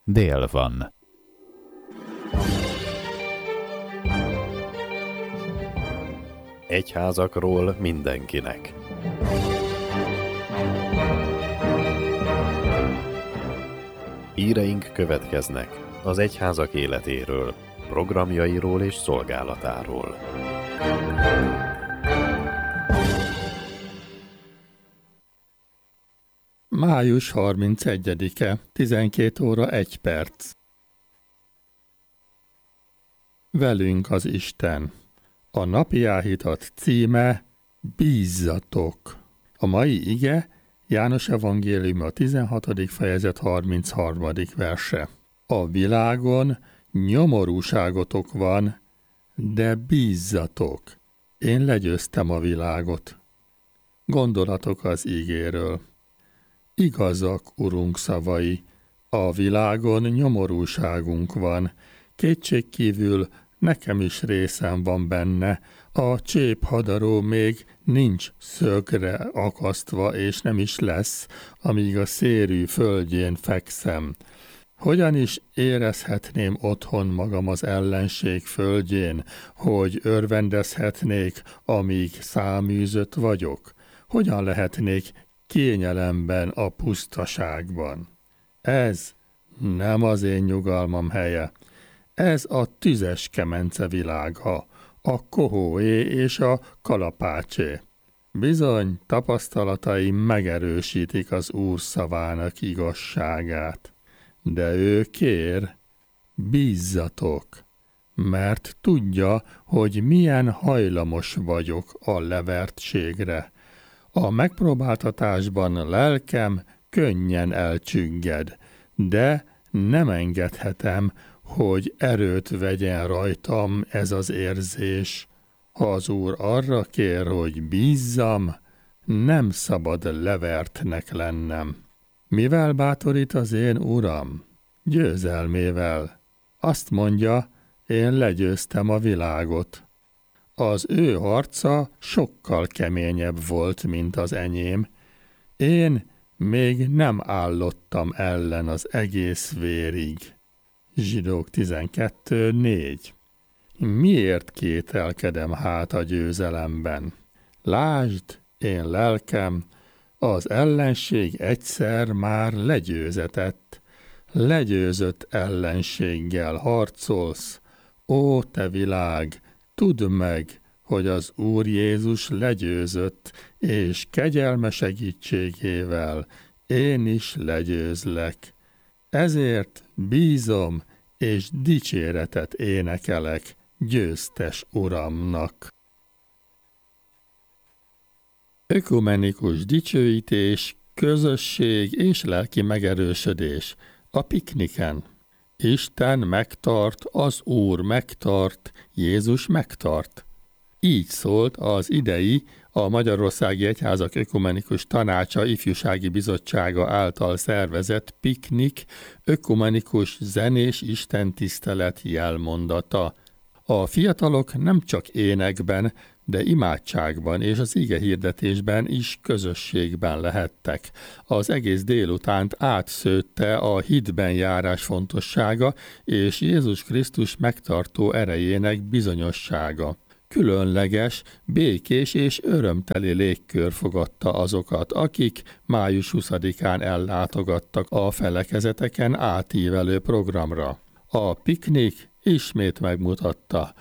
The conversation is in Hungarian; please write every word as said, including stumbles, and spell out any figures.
dél van. Egyházakról mindenkinek. Híreink következnek az egyházak életéről, programjairól és szolgálatáról. május harmincegyedike, tizenkét óra egy perc. Velünk az Isten. A napi áhítat címe Bízzatok. A mai ige János evangélium a tizenhatodik fejezet harmincharmadik verse. A világon nyomorúságotok van, de bízzatok. Én legyőztem a világot. Gondolatok az igéről. Igazak, Urunk szavai, a világon nyomorúságunk van, kétségkívül nekem is részem van benne, a cséphadaró még nincs szögre akasztva, és nem is lesz, amíg a szérű földjén fekszem. Hogyan is érezhetném otthon magam az ellenség földjén, hogy örvendezhetnék, amíg száműzött vagyok? Hogyan lehetnék kényelemben a pusztaságban? Ez nem az én nyugalmam helye. Ez a tüzes kemence világa, a kohóé és a kalapácsé. Bizony, tapasztalataim megerősítik az Úr szavának igazságát. De ő kér, bízzatok, mert tudja, hogy milyen hajlamos vagyok a levertségre. A megpróbáltatásban lelkem könnyen elcsügged, de nem engedhetem, hogy erőt vegyen rajtam ez az érzés. Ha az Úr arra kér, hogy bízzam, nem szabad levertnek lennem. Mivel bátorít az én Uram? Győzelmével. Azt mondja, én legyőztem a világot. Az ő harca sokkal keményebb volt, mint az enyém. Én még nem állottam ellen az egész vérig. Zsidók tizenkettő négy. Miért kételkedem hát a győzelemben? Lásd, én lelkem, az ellenség egyszer már legyőzetett. Legyőzött ellenséggel harcolsz. Ó, te világ, tudd meg, hogy az Úr Jézus legyőzött, és kegyelme segítségével én is legyőzlek. Ezért bízom, és dicséretet énekelek győztes Uramnak. Ökumenikus dicsőítés, közösség és lelki megerősödés a pikniken. Isten megtart, az Úr megtart, Jézus megtart. Így szólt az idei, a Magyarországi Egyházak Ökumenikus Tanácsa Ifjúsági Bizottsága által szervezett piknik ökumenikus zenés istentisztelet jelmondata. A fiatalok nem csak énekben, de imádságban és az igehirdetésben is közösségben lehettek. Az egész délutánt átszőtte a hitben járás fontossága és Jézus Krisztus megtartó erejének bizonyossága. Különleges, békés és örömteli légkör fogadta azokat, akik május huszadikán ellátogattak a felekezeteken átívelő programra. A piknik ismét megmutatta,